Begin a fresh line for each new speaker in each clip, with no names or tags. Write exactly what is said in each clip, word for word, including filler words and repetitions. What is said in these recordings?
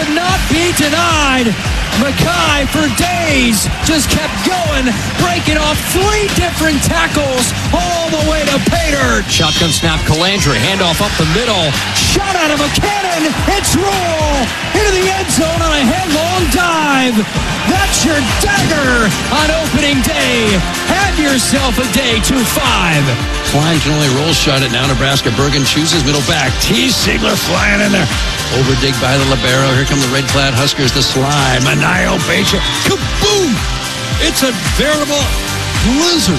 would not be denied. Mackay for days just kept going, breaking off three different tackles all the way to pay dirt.
Shotgun snap, Calandra, handoff up the middle.
Shot out of a cannon. It's Rule into the end zone on a headlong dive. That's your dagger on opening day. Have yourself a day two five.
Klein can only roll shot it now. Nebraska. Bergen chooses middle back. T. Sigler flying in there. Overdig by the libero. Here come the red-clad Huskers. The slide. Manayo Becher. Kaboom! It's a veritable blizzard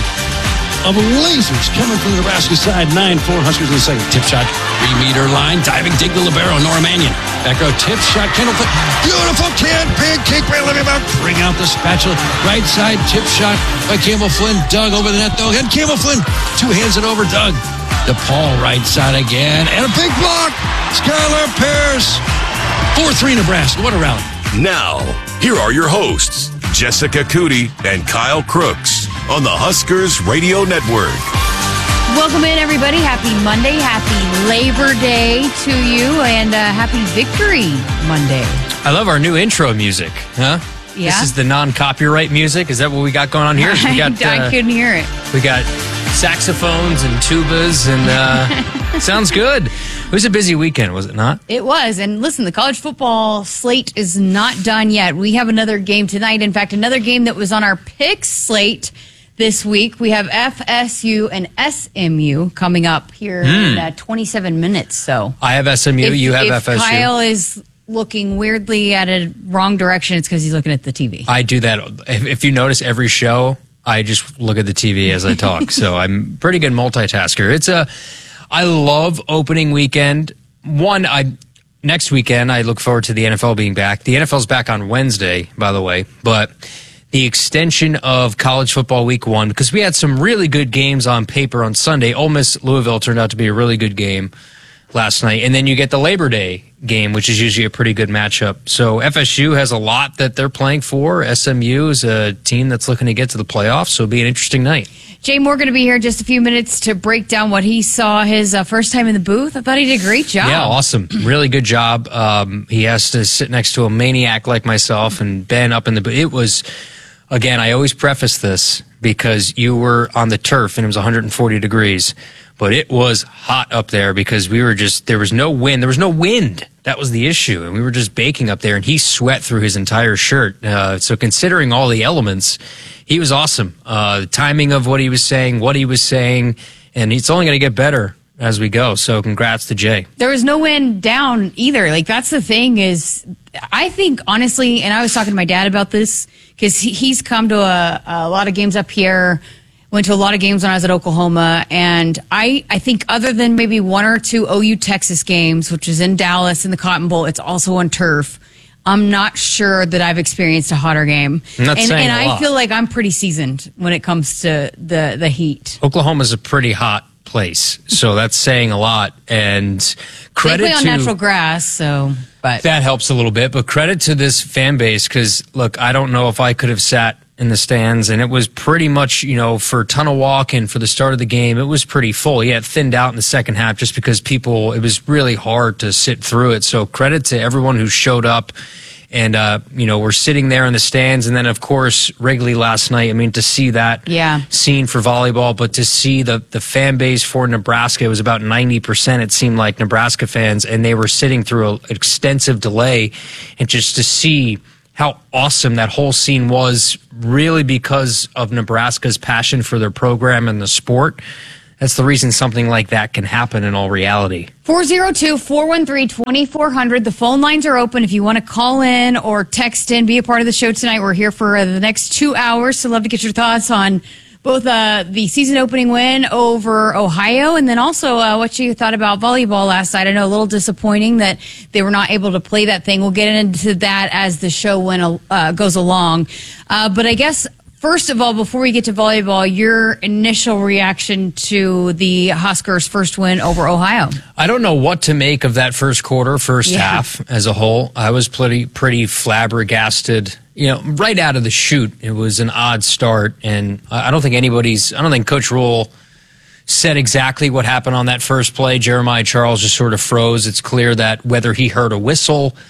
of lasers coming from the Nebraska side. nine four Huskers in the second. Tip shot. Three-meter line. Diving dig the libero. Nora Mannion. Back row tip shot. Kendall Flynn. Beautiful kid. Big kick by Olivia Mount. Bring out the spatula. Right side tip shot by Campbell Flynn. Doug over the net though. And Campbell Flynn. Two hands it over Doug. DePaul right side again. And a big block. Skylar Pierce. four three Nebraska. What a rally.
Now, here are your hosts, Jessica Cootie and Kyle Crooks on the Huskers Radio Network.
Welcome in, everybody. Happy Monday. Happy Labor Day to you, and uh, happy Victory Monday.
I love our new intro music, huh?
Yeah.
This is the non-copyright music. Is that what we got going on here? We got,
I
uh,
couldn't hear it.
We got saxophones and tubas, and uh, sounds good. It was a busy weekend, was it not?
It was. And listen, the college football slate is not done yet. We have another game tonight. In fact, another game that was on our pick slate this week. We have F S U and S M U coming up here mm. in uh, twenty-seven minutes. So
I have S M U,
if,
you have
if
F S U.
Kyle is looking weirdly at a wrong direction, it's because he's looking at the T V.
I do that. If, if you notice, every show, I just look at the T V as I talk. So I'm a pretty good multitasker. It's a, I love opening weekend. One, I next weekend, I look forward to the N F L being back. The N F L's back on Wednesday, by the way, but the extension of college football week one, because we had some really good games on paper on Sunday. Ole Miss Louisville turned out to be a really good game last night. And then you get the Labor Day game, which is usually a pretty good matchup. So F S U has a lot that they're playing for. S M U is a team that's looking to get to the playoffs, so it'll be an interesting night.
Jay Moore going to be here in just a few minutes to break down what he saw his uh, first time in the booth. I thought he did a great job.
Yeah, awesome. Really good job. Um, he has to sit next to a maniac like myself and Ben up in the booth. It was, again, I always preface this because you were on the turf and it was one hundred forty degrees. But it was hot up there because we were just, there was no wind. There was no wind. That was the issue. And we were just baking up there, and he sweat through his entire shirt. Uh, so considering all the elements, he was awesome. Uh, the timing of what he was saying, what he was saying, and it's only going to get better as we go. So congrats to Jay.
There was no wind down either. Like, that's the thing is, I think, honestly, and I was talking to my dad about this because he, he's come to a, a lot of games up here. Went to a lot of games when I was at Oklahoma, and I, I think other than maybe one or two O U Texas games, which is in Dallas in the Cotton Bowl, it's also on turf. I'm not sure that I've experienced a hotter game.
I'm not
and
saying
and
a
I
lot.
feel like I'm pretty seasoned when it comes to the, the heat.
Oklahoma's a pretty hot place, so that's saying a lot. And credit
they play on
to
natural grass, so but
that helps a little bit. But credit to this fan base because look, I don't know if I could have sat in the stands, and it was pretty much, you know, for Tunnel Walk and for the start of the game, it was pretty full. Yeah, it thinned out in the second half just because people, it was really hard to sit through it. So credit to everyone who showed up. And, uh, you know, we're sitting there in the stands. And then, of course, Wrigley last night, I mean, to see that
yeah.
scene for volleyball, but to see the, the fan base for Nebraska, it was about ninety percent, it seemed like, Nebraska fans. And they were sitting through an extensive delay. And just to see how awesome that whole scene was, really because of Nebraska's passion for their program and the sport. That's the reason something like that can happen in all reality.
four oh two, four one three, two four zero zero. The phone lines are open if you want to call in or text in, be a part of the show tonight. We're here for uh, the next two hours, so love to get your thoughts on both uh, the season opening win over Ohio and then also uh, what you thought about volleyball last night. I know a little disappointing that they were not able to play that thing. We'll get into that as the show went, uh, goes along. Uh, but I guess, first of all, before we get to volleyball, your initial reaction to the Huskers' first win over Ohio.
I don't know what to make of that first quarter, first
yeah.
half as a whole. I was pretty, pretty flabbergasted. You know, right out of the chute, it was an odd start, and I don't think anybody's, I don't think Coach Rule said exactly what happened on that first play. Jeremiah Charles just sort of froze. It's clear that whether he heard a whistle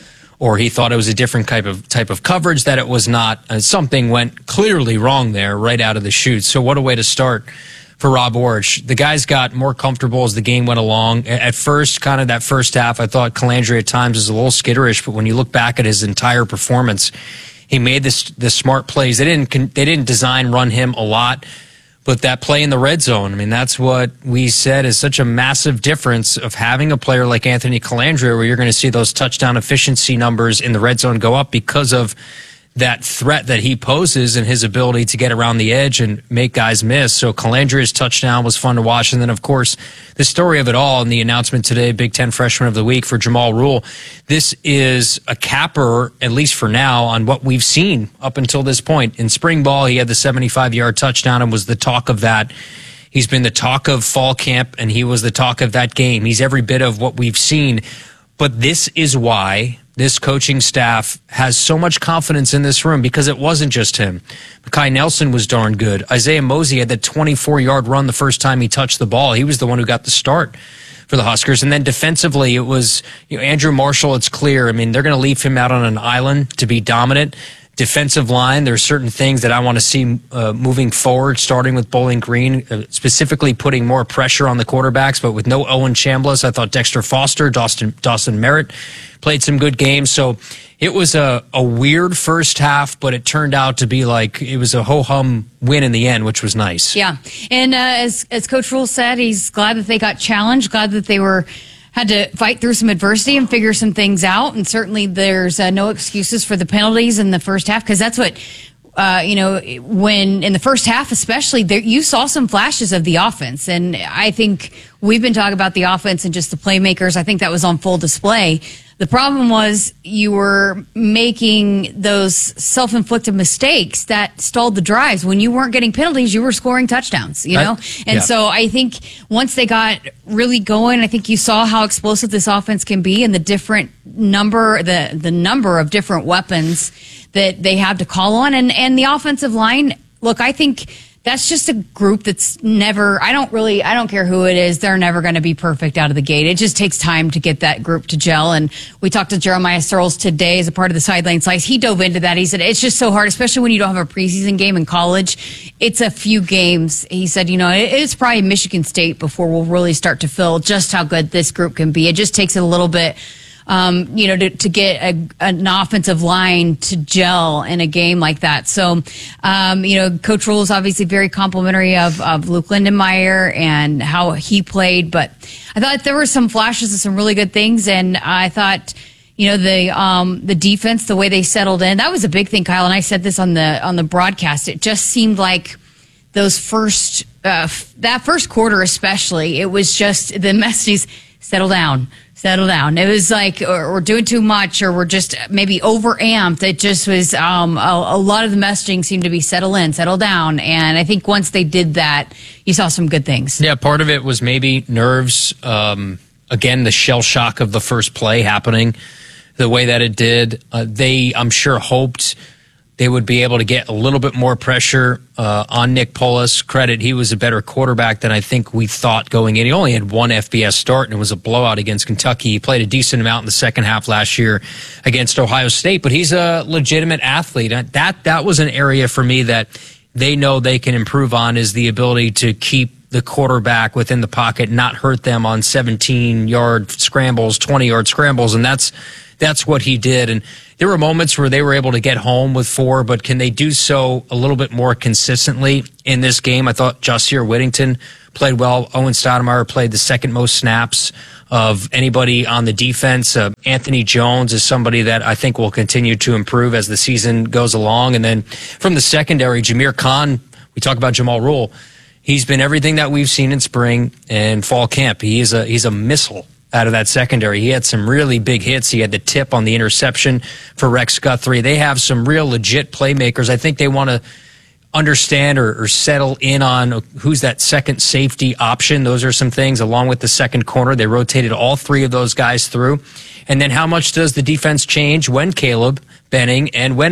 or he thought it was a different type of type of coverage, that it was not. Uh, something went clearly wrong there right out of the chute. So what a way to start for Rob Orich. The guys got more comfortable as the game went along. At first, kind of that first half, I thought Calandre at times was a little skitterish, but when you look back at his entire performance, he made this the smart plays. They didn't they didn't design run him a lot, but that play in the red zone, I mean, that's what we said is such a massive difference of having a player like Anthony Calandre, where you're going to see those touchdown efficiency numbers in the red zone go up because of that threat that he poses and his ability to get around the edge and make guys miss. So Calandre's touchdown was fun to watch. And then, of course, the story of it all and the announcement today, Big Ten Freshman of the Week for Jamal Rule. This is a capper, at least for now, on what we've seen up until this point. In spring ball, he had the seventy-five-yard touchdown and was the talk of that. He's been the talk of fall camp, and he was the talk of that game. He's every bit of what we've seen. But this is why this coaching staff has so much confidence in this room, because it wasn't just him. Mekhi Nelson was darn good. Isaiah Mosey had that twenty-four-yard run the first time he touched the ball. He was the one who got the start for the Huskers. And then defensively, it was, you know, Andrew Marshall. It's clear. I mean, they're going to leave him out on an island to be dominant. Defensive line, there are certain things that I want to see uh, moving forward, starting with Bowling Green, uh, specifically putting more pressure on the quarterbacks, but with no Owen Chambliss. I thought Dexter Foster, Dawson, Dawson Merritt played some good games. So it was a, a weird first half, but it turned out to be like it was a ho-hum win in the end, which was nice.
Yeah. And uh, as, as Coach Rule said, he's glad that they got challenged, glad that they were had to fight through some adversity and figure some things out. And certainly there's uh, no excuses for the penalties in the first half, because that's what, uh, you know, when in the first half especially, there, you saw some flashes of the offense. And I think we've been talking about the offense and just the playmakers. I think that was on full display. The problem was you were making those self-inflicted mistakes that stalled the drives. When you weren't getting penalties, you were scoring touchdowns, you know? I, and yeah. so I think once they got really going, I think you saw how explosive this offense can be and the different number, the, the number of different weapons that they have to call on. And, and the offensive line, look, I think that's just a group that's never, I don't really, I don't care who it is, they're never going to be perfect out of the gate. It just takes time to get that group to gel. And we talked to Jeremiah Searles today as a part of the Sideline Slice. He dove into that. He said, it's just so hard, especially when you don't have a preseason game in college. It's a few games. He said, you know, it's probably Michigan State before we'll really start to feel just how good this group can be. It just takes a little bit Um, you know, to, to get a, an offensive line to gel in a game like that. So, um, you know, Coach Rule is obviously very complimentary of, of Luke Lindenmeyer and how he played, but I thought there were some flashes of some really good things, and I thought, you know, the um, the defense, the way they settled in, that was a big thing, Kyle, and I said this on the on the broadcast. It just seemed like those first, uh, that first quarter especially, it was just the messages, settle down. Settle down. It was like or, we're doing too much, or we're just maybe overamped. It just was um, a, a lot of the messaging seemed to be settle in, settle down. And I think once they did that, you saw some good things.
Yeah, part of it was maybe nerves. Um, again, the shell shock of the first play happening the way that it did. Uh, they, I'm sure, hoped they would be able to get a little bit more pressure uh, on Nick Polis. Credit, he was a better quarterback than I think we thought going in. He only had one F B S start, and it was a blowout against Kentucky. He played a decent amount in the second half last year against Ohio State, but he's a legitimate athlete. That that was an area for me that they know they can improve on, is the ability to keep the quarterback within the pocket, not hurt them on seventeen-yard scrambles, twenty-yard scrambles, and that's that's what he did. And there were moments where they were able to get home with four, but can they do so a little bit more consistently in this game? I thought Jahsir Whittington played well. Owen Stoudemire played the second most snaps of anybody on the defense. Uh, Anthony Jones is somebody that I think will continue to improve as the season goes along. And then from the secondary, Jameer Khan, we talk about Jamal Rule. He's been everything that we've seen in spring and fall camp. He is a he's a missile out of that secondary. He had some really big hits. He had the tip on the interception for Rex Guthrie. They have some real legit playmakers. I think they want to understand or, or settle in on who's that second safety option. Those are some things, along with the second corner. They rotated all three of those guys through. And then how much does the defense change when Caleb Benning and when